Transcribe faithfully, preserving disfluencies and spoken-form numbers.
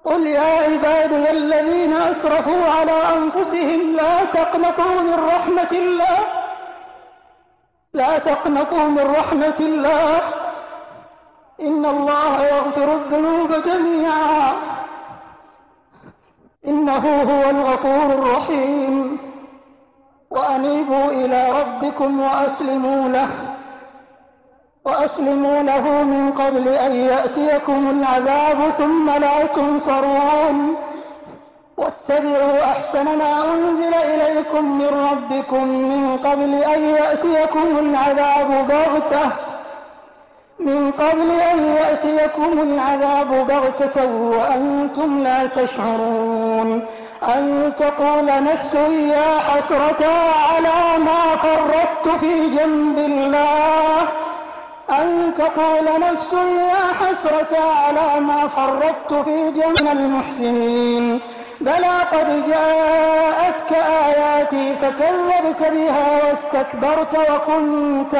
قل يا عبادي الذين أسرفوا على أنفسهم لا تقنطوا من رحمة الله لا تقنطوا من رحمة الله إن الله يغفر الذنوب جميعا إنه هو الغفور الرحيم وأنيبوا إلى ربكم وأسلموا له وأسلموا له من قبل أن يأتيكم العذاب ثم لا تنصرون واتبعوا أحسن ما أنزل إليكم من ربكم من قبل أن يأتيكم العذاب بغتة من قبل أن يأتيكم العذاب بغتة وأنتم لا تشعرون أن تقول نفس يا حسرة على ما فرطت في جنب الله أن تقول نفس يا حسرة على ما فرطت في جنب المحسنين بلى قد جاءتك آياتي فكذبت بها واستكبرت وكنت